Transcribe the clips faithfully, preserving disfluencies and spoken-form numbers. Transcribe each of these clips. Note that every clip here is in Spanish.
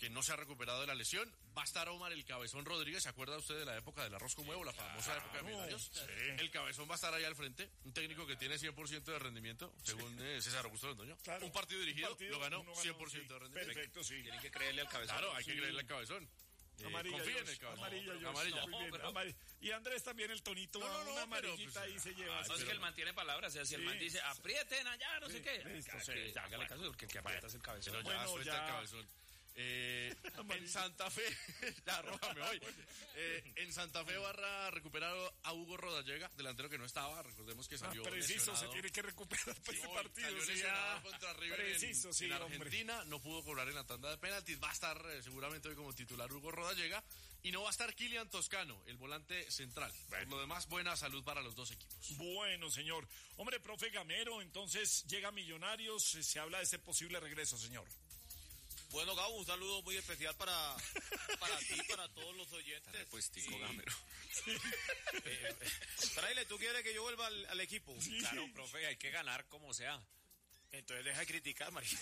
que no se ha recuperado de la lesión. Va a estar Omar el Cabezón Rodríguez. ¿Se acuerda usted de la época del arroz con huevo, la famosa época de Millonarios? Sí. El Cabezón va a estar ahí al frente. Un técnico que tiene cien por ciento de rendimiento, según eh, César Augusto Londoño. Claro. Un partido dirigido, Un partido, lo ganó, ganó cien por ciento sí. de rendimiento. Perfecto, sí. Tienen que creerle al Cabezón. Claro, hay Sí. que creerle al Cabezón. Eh, Amarilla, confía en George, el Cabezón. amarilla, George, Amarilla. no, muy bien, pero- amarilla. Y Andrés también el tonito, No, no, no, una pero, amarillita pues, ahí se ay, lleva. No, es pero- que él mantiene palabras, o sea, si el Sí. man dice, aprieten allá, no sé qué. Listo, Ya, sí, que- ya, hágale caso, porque que aprietas el cabezón. Pero ya Bueno, suelta ya. el Cabezón. Eh, en Santa Fe, ya roja me voy. Eh, en Santa Fe Barra recuperaron a Hugo Rodallega, delantero que no estaba, recordemos que Ah, salió preciso, lesionado. se tiene que recuperar para ese Hoy partido. salió sí, lesionado ya. contra River Preciso, en, sí, en hombre. Argentina, no pudo cobrar en la tanda de penaltis, va a estar eh, seguramente hoy como titular Hugo Rodallega y no va a estar Kylian Toscano, el volante central. Por lo demás, buena salud para los dos equipos. Bueno, señor. Hombre, profe Gamero, entonces llega Millonarios, eh, se habla de ese posible regreso, señor. Bueno, Gabo, un saludo muy especial para, para ti, para todos los oyentes. Pues tico Sí. Gamero. Eh, Fraile, ¿tú quieres que yo vuelva al, al equipo? Sí. Claro, profe, hay que ganar como sea. Entonces deja de criticar, María.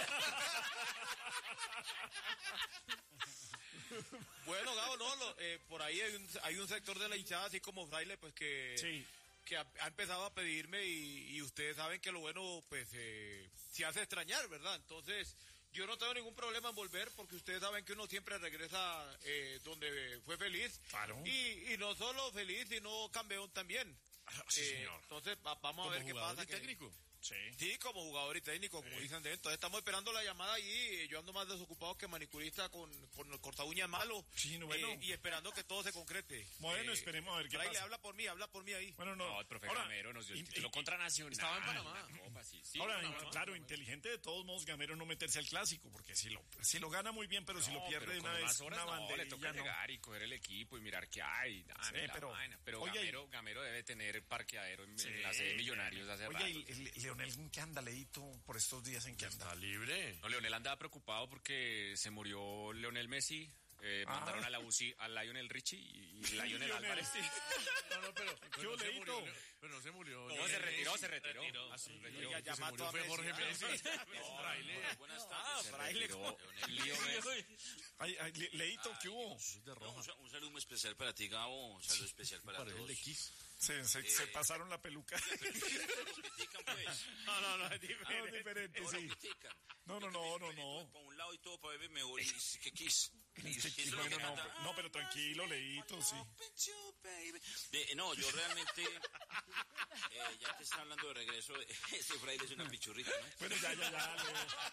Bueno, Gabo, no, lo- eh, por ahí hay un, hay un sector de la hinchada, así como Fraile, pues que... Sí. que ha, ha empezado a pedirme y, y ustedes saben que lo bueno pues eh, se hace extrañar, ¿verdad? Entonces yo no tengo ningún problema en volver porque ustedes saben que uno siempre regresa eh, donde fue feliz. Claro. Y, y no solo feliz, sino campeón también. Ah, sí, Eh, señor. entonces va- vamos a Como ver qué jugador pasa. y que- técnico. Sí. Sí, como jugador y técnico, como dicen de entonces estamos esperando la llamada allí, yo ando más desocupado que manicurista con, con el corta uñas malo. Sí, no, bueno. eh, y esperando que todo se concrete. Bueno, esperemos a ver qué Fraile, pasa. habla por mí, habla por mí ahí. Bueno, no. No, el profe Ahora, Gamero nos dio el in- título in- contra Nacional. Estaba en Panamá. La Copa, sí, sí, Ahora, Panamá. claro, inteligente de todos modos Gamero no meterse al clásico, porque si lo, si lo gana muy bien, pero si No, lo pierde pero de con una unas vez, horas una no, le banderilla, toca no. llegar y coger el equipo y mirar qué hay. dame Sí, la pero- vaina. Pero oye, Gamero, Gamero debe tener parqueadero en, Sí, en la sede de Millonarios hace Oye, rato. ¿y el- el Leonel en qué anda, Leito, por estos días en qué anda? Está libre. No, Leonel andaba preocupado porque se murió Leonel Messi. Eh, Ah. mandaron a la U C I a Lionel Richie y, y Lionel Lionel. Álvarez. Sí. No, no, pero, pero, no se Leito? murió, pero no se murió. No, se retiró, se retiró. Ah, sí, Oiga, el que ya se mató murió a fue Messi, Jorge ah. Messi. No, Fraile. buenas Ah, tardes. se Fraile, retiró. ¿cómo? Lío Messi. Ay, ay, Le- Leito, ¿qué hubo? Es de No, roja. un, sa- un saludo muy especial para ti, Gabo. Un saludo especial para Parece el todos. de Kiss. Se, se, se Eh. pasaron la peluca. Pero ustedes lo critican, pues. No, no, no, es Ah, diferente. es diferente, No lo sí. critican. No, no, Yo que no, me- no, me no. tuve Para un lado y todo para verme mejor. Y y- que quis. Sí, Eso es lo bueno, que no, canta. pero- no, pero tranquilo, Leito, sí. De- no, yo realmente, eh, ya que está hablando de regreso, ese Fraile es una pichurrita, ¿no? Bueno, ya, ya, ya, Leo.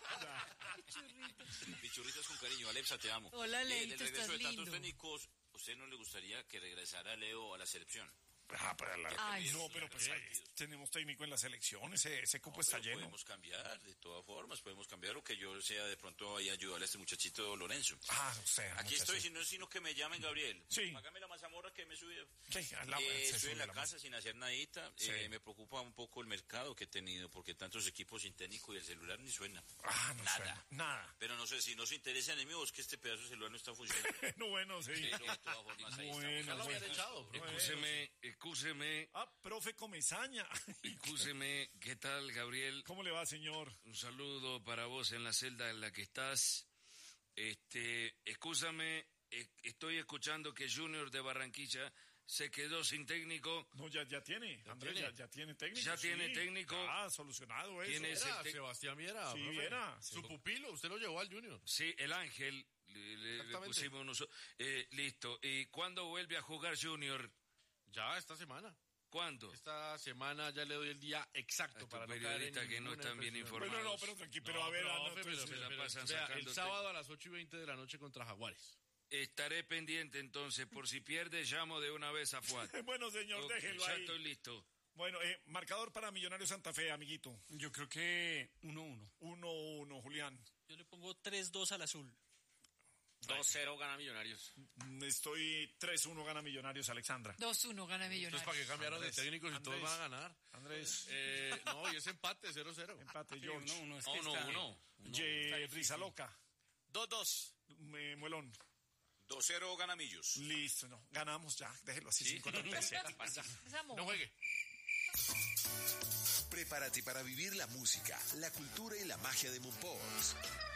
Ya. Pichurritas con cariño. Alepsa, te amo. Hola, Eh, Leito, del regreso estás de tantos lindo. técnicos, ¿usted no le gustaría que regresara Leo a la selección? Ah, para la- Ay, no, sí. pero pues ahí tenemos técnico en la selección, ese, ese cupo No, está pero lleno. Podemos cambiar, de todas formas, podemos cambiar lo que yo sea de pronto ahí ayudarle a este muchachito Lorenzo. Ah, o sea, Aquí estoy, muchacho. si no es sino que me llamen Gabriel. Sí. Págame la mazamorra que me sube. Sí, a la- Eh, se estoy sube en la la casa sin hacer nadita. Sí. Eh, me preocupa un poco el mercado que he tenido, porque tantos equipos sin técnico y el celular ni suena. Ah, no Nada. suena, nada. Pero no sé si no se interesa en mí o es que este pedazo de celular no está funcionando. No, bueno, sí. Pero de todas formas ahí Bueno, Ya lo habían bueno. echado, bro. Excúseme, excúseme, Ah, profe Comesaña. excúseme, ¿qué tal, Gabriel? ¿Cómo le va, señor? Un saludo para vos en la celda en la que estás. Este, excúsame, eh, estoy escuchando que Junior de Barranquilla se quedó sin técnico. No, ya, ya tiene, Andrés, tiene? ya, ya tiene técnico. Ya sí. tiene técnico. Ah, solucionado eso. ¿Quién es? Era el te- Sebastián Viera. Sí, profe. Viera, sí. Su pupilo, usted lo llevó al Junior. Sí, el Ángel. Le, le- le Exactamente. pusimos nosotros. Eh, listo. ¿Y cuándo vuelve a jugar Junior? Ya esta semana. ¿Cuándo? Esta semana ya le doy el día exacto A tu para no caer en periodista que no ninguna están bien impresión. Bueno, no, informados. pero tranquilo, pero a ver, ah, no, profe, pero, entonces- pero- la pero- pasan vea, sacándote. el sábado a las ocho y veinte de la noche contra Jaguares. Estaré pendiente entonces. Por si pierde, llamo de una vez a Fuad. Bueno, señor, Ok, déjelo ya ahí. estoy listo. Bueno, eh, marcador para Millonarios Santa Fe, amiguito. Yo creo que uno uno. uno uno, Julián. Yo le pongo tres dos al azul. dos cero gana Millonarios. Estoy tres uno, gana Millonarios, Alexandra. dos uno gana Entonces, Millonarios. ¿para qué cambiaron Andrés, de técnicos si todos Andrés. van a ganar? Andrés, Eh, no, y es empate, cero cero. empate, Sí, George. uno uno. Es que No, no, está- uno. Ye- Risa Loca, dos dos. Me- Muelón. dos cero gana Millos. Listo, no, ganamos ya, déjelo así, cinco treinta y siete. Pasamos. No juegue. Prepárate para vivir la música, la cultura y la magia de Mompox.